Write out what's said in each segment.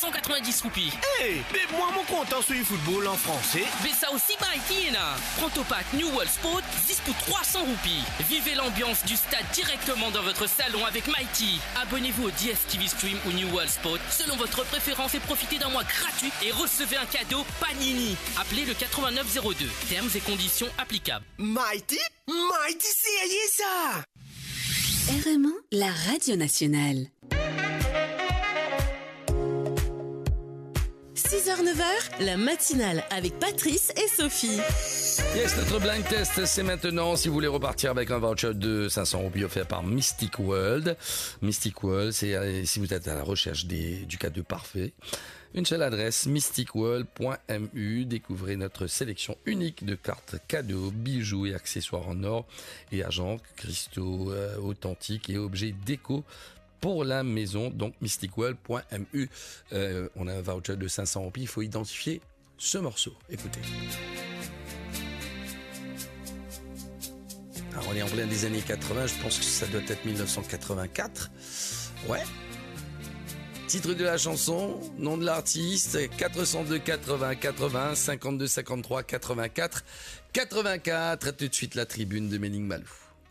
190 roupies. Hey, mais moi mon content sur le football en français. Mais ça aussi Mighty là. Prends ton pack New World Sport 10 pour 300 roupies. Vivez l'ambiance du stade directement dans votre salon avec Mighty. Abonnez-vous au DStv Stream ou New World Sport selon votre préférence et profitez d'un mois gratuit et recevez un cadeau Panini. Appelez le 8902. Termes et conditions applicables. Mighty, c'est ça. RMA, la radio nationale. 6h-9h, la matinale avec Patrice et Sophie. Yes, notre blind test, c'est maintenant. Si vous voulez repartir avec un voucher de 500 roupies offert par Mystic World. Mystic World, c'est si vous êtes à la recherche du cadeau parfait. Une seule adresse, mysticworld.mu. Découvrez notre sélection unique de cartes cadeaux, bijoux et accessoires en or et argent, cristaux authentiques et objets déco pour la maison. Donc mysticworld.mu. On a un voucher de 500 roupies. Il faut identifier ce morceau. Écoutez. Alors on est en plein des années 80. Je pense que ça doit être 1984. Ouais. Titre de la chanson, nom de l'artiste, 402 80 80 52 53 84 84. Tout de suite la tribune de Méning Malou.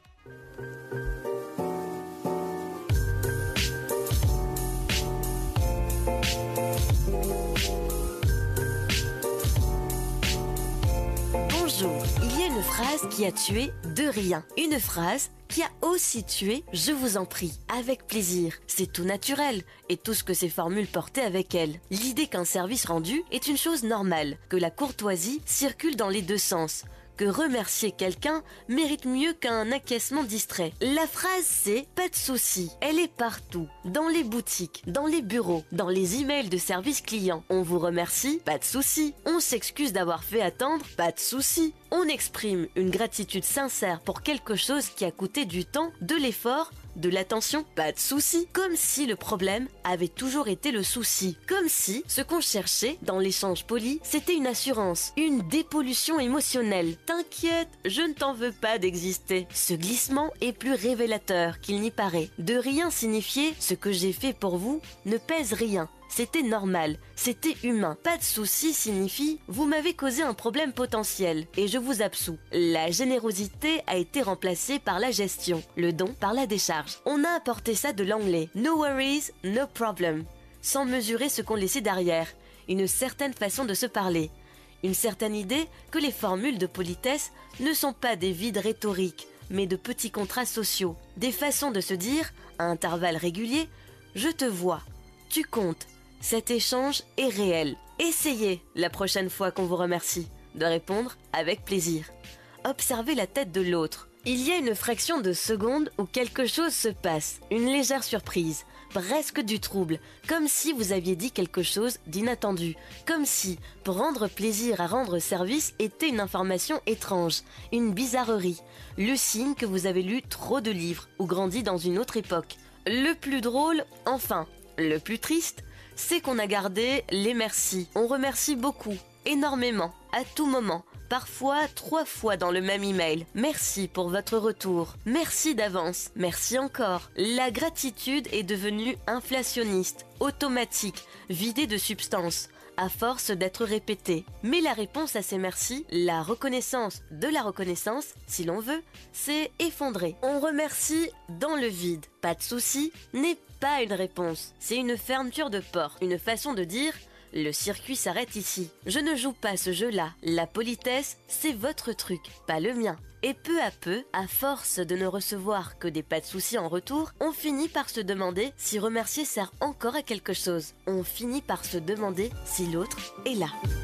Bonjour, il y a une phrase qui a tué de rien. Une phrase qui a aussi tué, je vous en prie, avec plaisir. C'est tout naturel, et tout ce que ces formules portaient avec elles. L'idée qu'un service rendu est une chose normale, que la courtoisie circule dans les deux sens, que remercier quelqu'un mérite mieux qu'un acquiescement distrait. La phrase c'est « pas de souci ». Elle est partout, dans les boutiques, dans les bureaux, dans les emails de service client. On vous remercie, pas de souci. On s'excuse d'avoir fait attendre, pas de souci. On exprime une gratitude sincère pour quelque chose qui a coûté du temps, de l'effort, de l'attention, pas de souci. Comme si le problème avait toujours été le souci. Comme si ce qu'on cherchait dans l'échange poli, c'était une assurance, une dépollution émotionnelle. T'inquiète, je ne t'en veux pas d'exister. Ce glissement est plus révélateur qu'il n'y paraît. De rien signifier ce que j'ai fait pour vous ne pèse rien. C'était normal, c'était humain. Pas de souci signifie vous m'avez causé un problème potentiel et je vous absous. La générosité a été remplacée par la gestion, le don par la décharge. On a apporté ça de l'anglais. No worries, no problem. Sans mesurer ce qu'on laissait derrière. Une certaine façon de se parler. Une certaine idée que les formules de politesse ne sont pas des vides rhétoriques, mais de petits contrats sociaux. Des façons de se dire, à intervalles réguliers, je te vois, tu comptes. Cet échange est réel. Essayez, la prochaine fois qu'on vous remercie, de répondre avec plaisir. Observez la tête de l'autre. Il y a une fraction de seconde où quelque chose se passe, une légère surprise, presque du trouble, comme si vous aviez dit quelque chose d'inattendu, comme si prendre plaisir à rendre service était une information étrange, une bizarrerie, le signe que vous avez lu trop de livres ou grandi dans une autre époque. Le plus drôle, enfin, le plus triste, c'est qu'on a gardé les merci. On remercie beaucoup, énormément, à tout moment, parfois 3 fois dans le même email. Merci pour votre retour. Merci d'avance. Merci encore. La gratitude est devenue inflationniste, automatique, vidée de substance, à force d'être répétée. Mais la réponse à ces merci, la reconnaissance de la reconnaissance, si l'on veut, c'est effondré. On remercie dans le vide. Pas de souci n'est pas une réponse. C'est une fermeture de porte, une façon de dire « le circuit s'arrête ici ». Je ne joue pas ce jeu-là. La politesse, c'est votre truc, pas le mien. Et peu à peu, à force de ne recevoir que des pas de soucis en retour, on finit par se demander si remercier sert encore à quelque chose. On finit par se demander si l'autre est là.